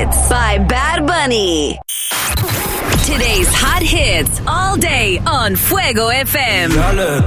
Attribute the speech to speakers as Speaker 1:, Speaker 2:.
Speaker 1: Hits by Bad Bunny. Today's hot hits all day on Fuego FM.
Speaker 2: Y'all look